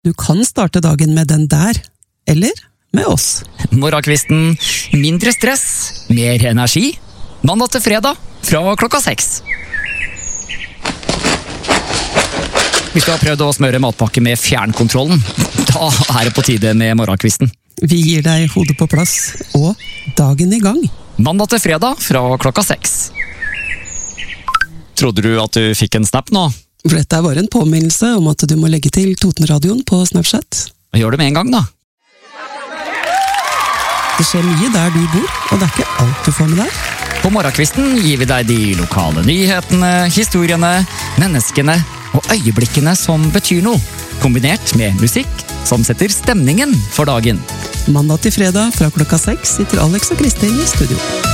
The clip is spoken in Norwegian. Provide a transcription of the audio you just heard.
Du kan starte dagen med den der, eller med oss. Morgenkvisten, mindre stress, mer energi. Mandag til fredag fra klokka 6. Hvis du har prøvd å smøre matpakke med fjernkontrollen, da er det på tide med morgenkvisten. Vi gir deg hodet på plass, og dagen i gang. Mandag til fredag fra klokka 6. Trodde du at du fikk en snap nå? For dette er bare en påminnelse om at du må legge til Totenradioen på Snapchat. Gjør det med en gang, da. Det skjer mye der du bor, og det er ikke alt du får med deg. På morgenkvisten gir vi deg de lokale nyhetene, historiene, menneskene og øyeblikkene som betyr noe, kombinert med musikk som setter stemningen for dagen. Mandag til fredag fra klokka 6 sitter Alex og Kristin i studio.